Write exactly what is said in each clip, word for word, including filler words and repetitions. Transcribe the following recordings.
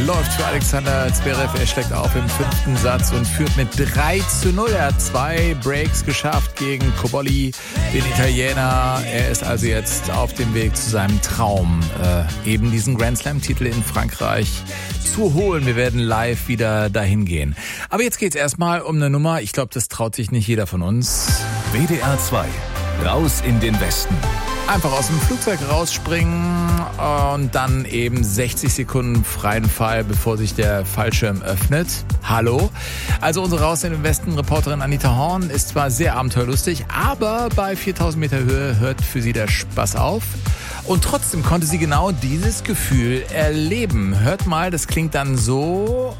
läuft für Alexander Zverev. Er schlägt auf im fünften Satz und führt mit drei zu null. Er hat zwei Breaks geschafft gegen Cobolli, den Italiener. Er ist also jetzt auf dem Weg zu seinem Traum, äh, eben diesen Grand Slam-Titel in Frankreich zu holen. Wir werden live wieder dahin gehen. Aber jetzt geht's erstmal um eine Nummer. Ich glaube, das traut sich nicht jeder von uns. W D R zwei. Raus in den Westen. Einfach aus dem Flugzeug rausspringen und dann eben sechzig Sekunden freien Fall, bevor sich der Fallschirm öffnet. Hallo. Also unsere Raus in den Westen Reporterin Anita Horn ist zwar sehr abenteuerlustig, aber bei viertausend Meter Höhe hört für sie der Spaß auf. Und trotzdem konnte sie genau dieses Gefühl erleben. Hört mal, das klingt dann so.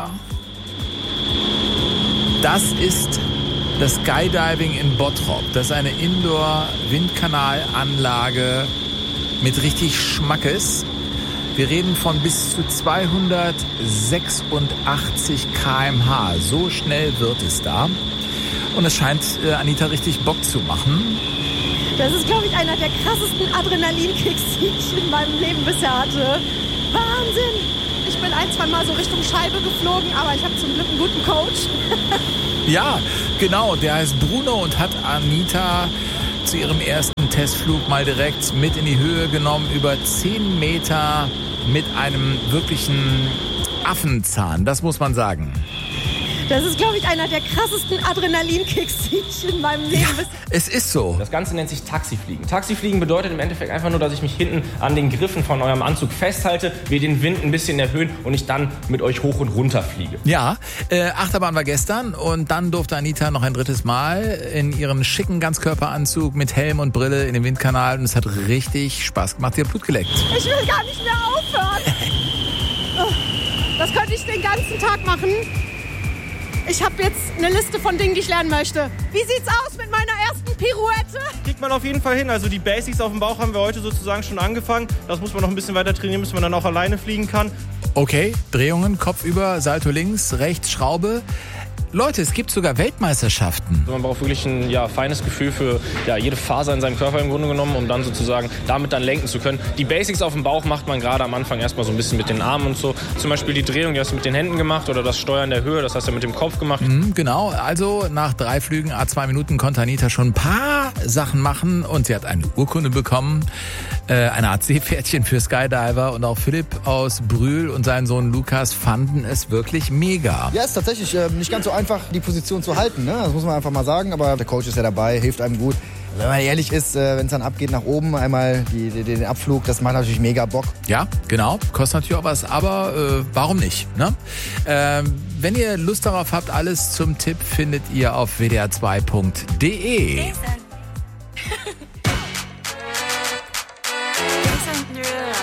Das ist das Skydiving in Bottrop. Das ist eine Indoor-Windkanalanlage mit richtig Schmackes. Wir reden von bis zu zweihundertsechsundachtzig Kilometer pro Stunde. So schnell wird es da. Und es scheint äh, Anita richtig Bock zu machen. Das ist, glaube ich, einer der krassesten Adrenalinkicks, die ich in meinem Leben bisher hatte. Wahnsinn! Ich bin ein, zwei Mal so Richtung Scheibe geflogen, aber ich habe zum Glück einen guten Coach. Ja, genau. Der heißt Bruno und hat Anita zu ihrem ersten Testflug mal direkt mit in die Höhe genommen. Über zehn Meter mit einem wirklichen Affenzahn. Das muss man sagen. Das ist, glaube ich, einer der krassesten Adrenalinkicks, die ich in meinem Leben... Ja, es ist so. Das Ganze nennt sich Taxifliegen. Taxifliegen bedeutet im Endeffekt einfach nur, dass ich mich hinten an den Griffen von eurem Anzug festhalte, wir den Wind ein bisschen erhöhen und ich dann mit euch hoch und runter fliege. Ja, äh, Achterbahn war gestern und dann durfte Anita noch ein drittes Mal in ihren schicken Ganzkörperanzug mit Helm und Brille in den Windkanal und es hat richtig Spaß gemacht. Sie hat Blut geleckt. Ich will gar nicht mehr aufhören. Das könnte ich den ganzen Tag machen. Ich habe jetzt eine Liste von Dingen, die ich lernen möchte. Wie sieht's aus mit meiner ersten Pirouette? Kriegt man auf jeden Fall hin. Also die Basics auf dem Bauch haben wir heute sozusagen schon angefangen. Das muss man noch ein bisschen weiter trainieren, bis man dann auch alleine fliegen kann. Okay, Drehungen, Kopf über, Salto links, rechts, Schraube. Leute, es gibt sogar Weltmeisterschaften. Man braucht wirklich ein ja, feines Gefühl für ja, jede Faser in seinem Körper im Grunde genommen, um dann sozusagen damit dann lenken zu können. Die Basics auf dem Bauch macht man gerade am Anfang erstmal so ein bisschen mit den Armen und so. Zum Beispiel die Drehung, die hast du mit den Händen gemacht oder das Steuern der Höhe, das hast du mit dem Kopf gemacht. Mhm, genau, also nach drei Flügen, à zwei Minuten konnte Anita schon ein paar Sachen machen und sie hat eine Urkunde bekommen, äh, eine Art Seepferdchen für Skydiver und auch Philipp aus Brühl und sein Sohn Lukas fanden es wirklich mega. Ja, ist tatsächlich äh, nicht ganz so einfach, die Position zu halten, ne? Das muss man einfach mal sagen, aber der Coach ist ja dabei, hilft einem gut. Wenn man ehrlich ist, äh, wenn es dann abgeht nach oben, einmal die, die, den Abflug, das macht natürlich mega Bock. Ja, genau, kostet natürlich auch was, aber äh, warum nicht, ne? Ähm, wenn ihr Lust darauf habt, alles zum Tipp findet ihr auf w d r zwei punkt d e.